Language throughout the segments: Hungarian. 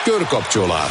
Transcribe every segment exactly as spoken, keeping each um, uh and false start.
Körkapcsolás.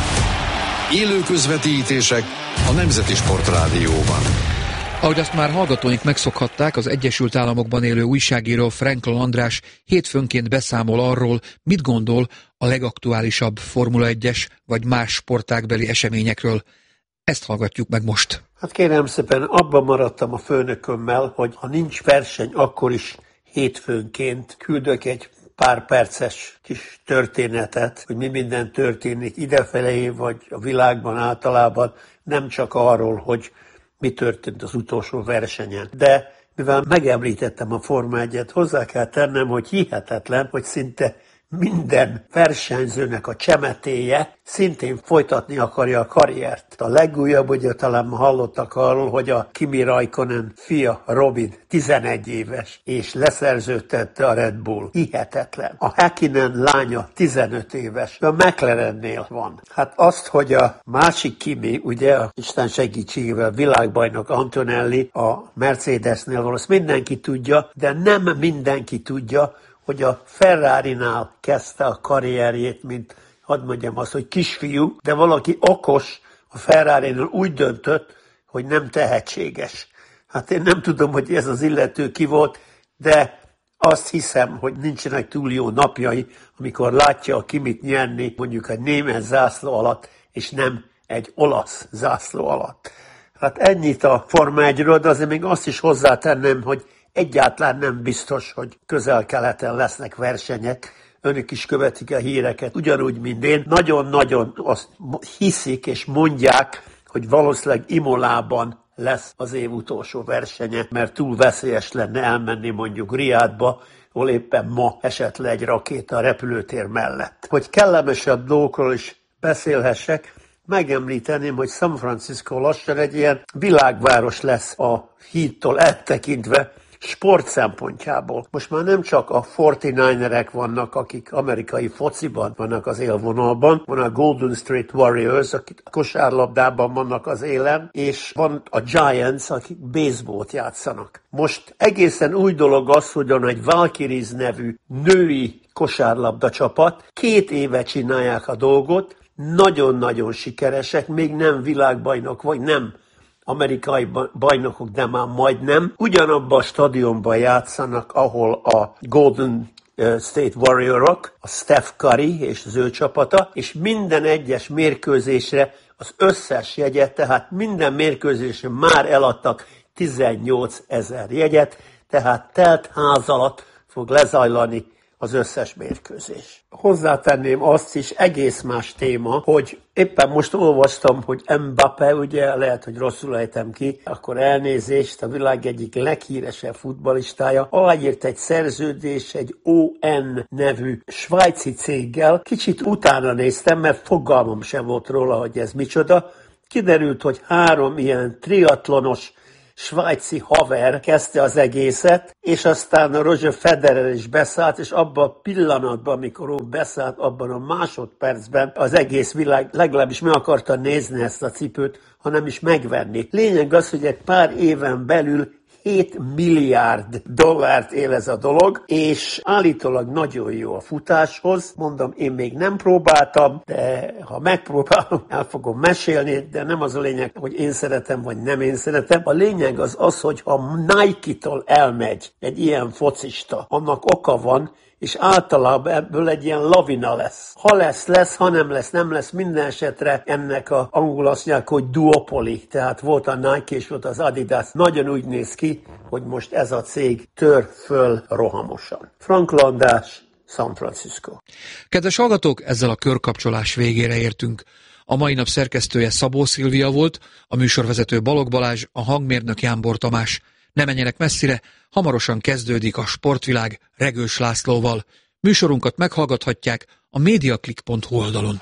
Élő közvetítések a Nemzeti Sport Rádióban. Ahogy azt már hallgatóink megszokhatták, az Egyesült Államokban élő újságíró Franklin András hétfőnként beszámol arról, mit gondol a legaktuálisabb Formula egyes vagy más sportágbeli eseményekről. Ezt hallgatjuk meg most. Hát kérem szépen, abban maradtam a főnökömmel, hogy ha nincs verseny, akkor is hétfőnként küldök egy pár perces kis történetet, hogy mi minden történik idefelé, vagy a világban általában, nem csak arról, hogy mi történt az utolsó versenyen. De mivel megemlítettem a Forma egyet, hozzá kell tennem, hogy hihetetlen, hogy szinte minden versenyzőnek a csemetéje szintén folytatni akarja a karriert. A legújabb, ugye talán hallottak arról, hogy a Kimi Räikkönen fia Robin tizenegy éves, és leszerződtette a Red Bull. Hihetetlen. A Häkkinen lánya tizenöt éves, a McLarennél van. Hát azt, hogy a másik Kimi, ugye a Isten segítségével világbajnok Antonelli a Mercedesnél van, azt mindenki tudja, de nem mindenki tudja, hogy a Ferrarinál kezdte a karrierjét, mint, hadd mondjam azt, hogy kisfiú, de valaki okos a Ferrarinál úgy döntött, hogy nem tehetséges. Hát én nem tudom, hogy ez az illető ki volt, de azt hiszem, hogy nincsenek túl jó napjai, amikor látja a Kimit nyerni, mondjuk egy német zászló alatt, és nem egy olasz zászló alatt. Hát ennyit a Forma egyről, de azért még azt is hozzátennem, hogy egyáltalán nem biztos, hogy Közel-Keleten lesznek versenyek. Önök is követik a híreket, ugyanúgy, mint én. Nagyon-nagyon azt hiszik és mondják, hogy valószínűleg Imolában lesz az év utolsó versenye, mert túl veszélyes lenne elmenni mondjuk Riadba, ahol éppen ma esett le egy rakéta a repülőtér mellett. Hogy kellemesebb dolgokról is beszélhessek, megemlíteném, hogy San Francisco lassan egy ilyen világváros lesz a hídtól eltekintve, sport szempontjából. Most már nem csak a negyvenkilenceserek vannak, akik amerikai fociban vannak az élvonalban, van a Golden State Warriors, akik kosárlabdában vannak az élen, és van a Giants, akik baseballt játszanak. Most egészen új dolog az, hogy van egy Valkyries nevű női kosárlabda csapat, két éve csinálják a dolgot, nagyon-nagyon sikeresek, még nem világbajnok, vagy nem amerikai bajnokok, de már majdnem. Ugyanabban a stadionban játszanak, ahol a Golden State Warriorok, a Steph Curry és az ő csapata, és minden egyes mérkőzésre az összes jegyet, tehát minden mérkőzésre már eladtak tizennyolc ezer jegyet, tehát telt ház alatt fog lezajlani az összes mérkőzés. Hozzátenném azt is, egész más téma, hogy éppen most olvastam, hogy Mbappé, ugye lehet, hogy rosszul ejtem ki, akkor elnézést, a világ egyik leghíresebb futballistája, aláírt egy szerződés egy o en nevű svájci céggel. Kicsit utána néztem, mert fogalmam sem volt róla, hogy ez micsoda. Kiderült, hogy három ilyen triatlonos svájci haver kezdte az egészet, és aztán a Roger Federer is beszállt, és abban a pillanatban, amikor ő beszállt, abban a másodpercben az egész világ legalábbis meg akarta nézni ezt a cipőt, hanem is megvenni. Lényeg az, hogy egy pár éven belül hét milliárd dollárt él ez a dolog, és állítólag nagyon jó a futáshoz. Mondom, én még nem próbáltam, de ha megpróbálom, el fogom mesélni, de nem az a lényeg, hogy én szeretem, vagy nem én szeretem. A lényeg az az, hogy ha Nike-tól elmegy egy ilyen focista, annak oka van, és általában ebből egy ilyen lavina lesz. Ha lesz, lesz, ha nem lesz, nem lesz, minden esetre ennek a angol azt mondják, hogy duopoli, tehát volt a Nike és volt az Adidas. Nagyon úgy néz ki, hogy most ez a cég tör föl rohamosan. Franklin András, San Francisco. Kedves hallgatók, ezzel a körkapcsolás végére értünk. A mai nap szerkesztője Szabó Szilvia volt, a műsorvezető Balogh Balázs, a hangmérnök Jánbor Tamás. Ne menjenek messzire, hamarosan kezdődik a Sportvilág Regős Lászlóval. Műsorunkat meghallgathatják a mediaclick pont hu oldalon.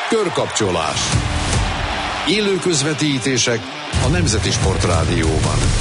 Körkapcsolás. Élő közvetítések a Nemzeti Sport Rádióban.